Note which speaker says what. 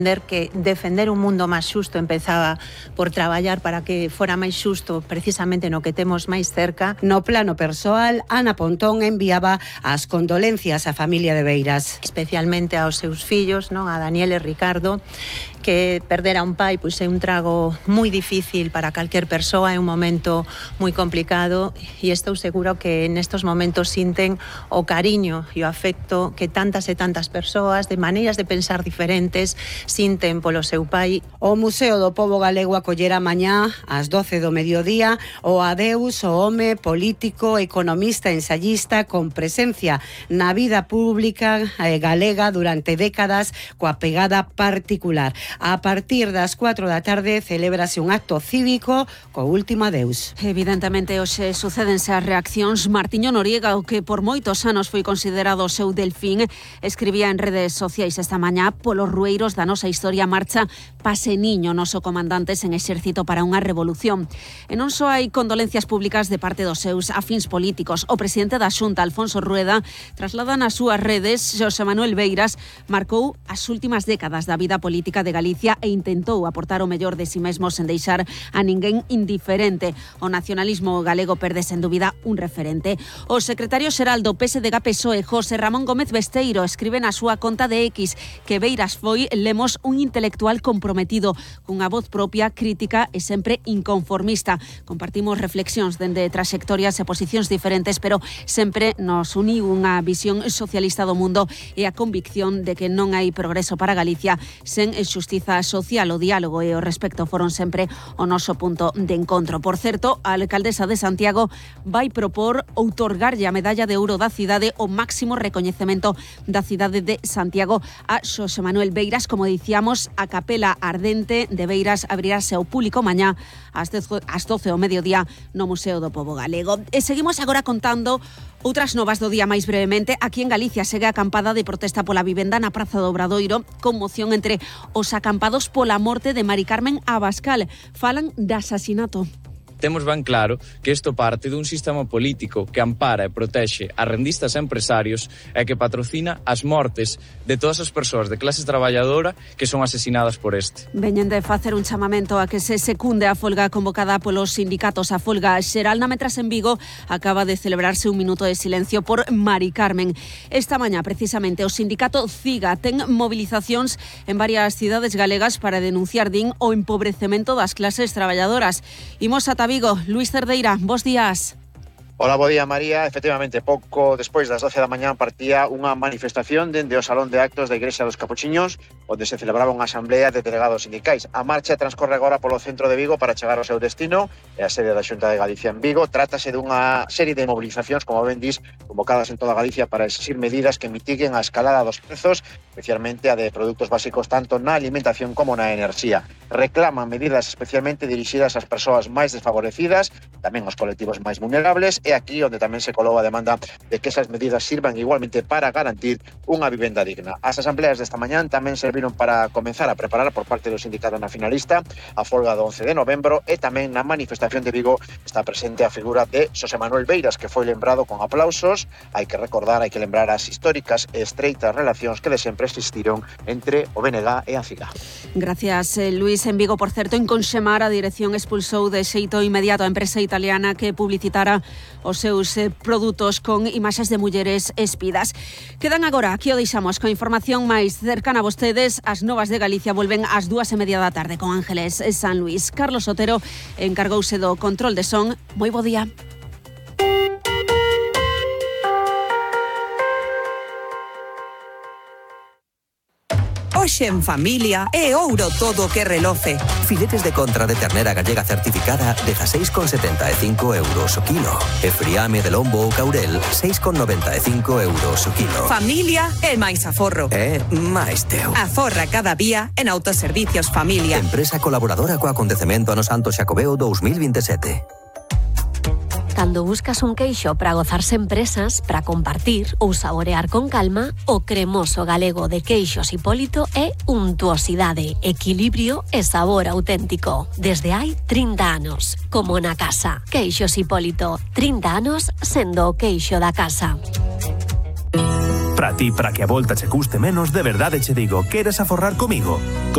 Speaker 1: que defender un mundo máis xusto empezaba por traballar para que fora máis xusto precisamente no que temos máis cerca.
Speaker 2: No plano persoal, Ana Pontón enviaba as condolencias á familia de Beiras.
Speaker 1: Especialmente aos seus fillos, non? A Daniel e Ricardo, que perder a un pai pois é un trago moi difícil para calquer persoa, é un momento moi complicado e estou seguro que nestos momentos sinten o cariño e o afecto que tantas e tantas persoas de maneiras de pensar diferentes sinten polo seu pai.
Speaker 2: O Museo do Pobo Galego acollera mañá ás 12 do mediodía o adeus ao home político, economista, ensayista con presencia na vida pública galega durante décadas coa pegada particular. A partir das 4 da tarde celébrase un acto cívico co último adeus.
Speaker 3: Evidentemente hoxe sucédense as reaccións. Martiño Noriega, o que por moitos anos foi considerado o seu delfín, escribía en redes sociais esta mañá: polos rueiros da nosa historia marcha Pase Niño, noso comandante sen exército para unha revolución. E non só hai condolencias públicas de parte dos seus afíns políticos. O presidente da Xunta, Alfonso Rueda, traslada nas súas redes: Xosé Manuel Beiras marcou as últimas décadas da vida política de Galicia e intentou aportar o mellor de si mesmo sen deixar a ninguén indiferente. O nacionalismo galego perde sen dúbida un referente. O secretario xeral do PSDG-PSOE, José Ramón Gómez Besteiro, escribe na súa conta de X que Beiras foi, lemos, un intelectual comprometido, cunha voz propia, crítica e sempre inconformista. Compartimos reflexións dende traxectorias e posicións diferentes, pero sempre nos uniu unha visión socialista do mundo e a convicción de que non hai progreso para Galicia sen xustiza social. O diálogo e o respecto foron sempre o noso punto de encontro. Por certo, a alcaldesa de Santiago vai propor outorgarlle a medalla de ouro da cidade, o máximo recoñecemento da cidade de Santiago, a Xosé Manuel Beiras. Como dicíamos, a Capela Ardente de Beiras abrirase ao público mañá ás 12 ao mediodía no Museo do Pobo Galego. E seguimos agora contando outras novas do día máis brevemente. Aquí en Galicia segue a acampada de protesta pola vivenda na Praza do Obradoiro, con moción entre os acampados pola morte de Mari Carmen Abascal. Falan de asasinato.
Speaker 4: Temos ben claro que isto parte dun sistema político que ampara e protexe a rendistas e empresarios e que patrocina as mortes de todas as persoas de clase traballadora que son asesinadas por este.
Speaker 3: Veñen de facer un chamamento a que se secunde a folga convocada polos sindicatos. A folga xeral na Metras en Vigo acaba de celebrarse un minuto de silencio por Mari Carmen. Esta mañá, precisamente, o sindicato CIGA ten movilizacións en varias cidades galegas para denunciar, din, o empobrecemento das clases traballadoras. Imos ata Vigo. Luis Cerdeira, bos días.
Speaker 5: Hola, bo día, María. Efectivamente, pouco despois das 12 da mañá partía unha manifestación dende o Salón de Actos da Igrexa dos Capuchiños, onde se celebraba unha asamblea de delegados sindicais. A marcha transcorre agora polo centro de Vigo para chegar ao seu destino, e a sede da Xunta de Galicia en Vigo. Trátase dunha serie de movilizacións, como ben dis, convocadas en toda Galicia para exigir medidas que mitiguen a escalada dos prezos, especialmente a de produtos básicos tanto na alimentación como na enerxía. Reclaman medidas especialmente dirixidas ás persoas máis desfavorecidas, tamén aos colectivos máis vulnerables, e aquí onde tamén se colou a demanda de que esas medidas sirvan igualmente para garantir unha vivenda digna. As asambleas desta mañán tamén serviron para comenzar a preparar por parte do sindicato nacionalista a folga do 11 de novembro, e tamén na manifestación de Vigo está presente a figura de Xosé Manuel Beiras, que foi lembrado con aplausos. Hai que recordar, hai que lembrar as históricas e estreitas relacións que de sempre existiron entre o BNG e a CIGA.
Speaker 3: Gracias, Luis. En Vigo, por certo, en Conxemar, a dirección expulsou de xeito inmediato a empresa italiana que publicitara os seus produtos con imaxes de mulleres espidas. Quedan agora, aquí o deixamos, con información máis cercana a vostedes. As novas de Galicia volven ás 2:30 da tarde con Ángeles San Luis. Carlos Otero encargouse do control de son. Moi bo día.
Speaker 6: Hoxe en familia é ouro todo o que reloce.
Speaker 7: Filetes de contra de ternera gallega certificada 16,75 euros o kilo. E friame de lombo ou caurel 6,95 euros o kilo.
Speaker 6: Familia é máis aforro.
Speaker 7: É máis teu.
Speaker 6: Aforra cada día en Autoservicios Familia.
Speaker 7: Empresa colaboradora co acontecemento ano Santo Xacobeo 2027.
Speaker 8: Cando buscas un queixo para gozar sen presas, para compartir ou saborear con calma, o cremoso galego de Queixos Hipólito é untuosidade, equilibrio e sabor auténtico. Desde hai 30 anos, como na casa. Queixos Hipólito, 30 anos sendo o queixo da casa.
Speaker 9: Para ti, para que a volta che custe menos, de verdade che digo, queres aforrar comigo?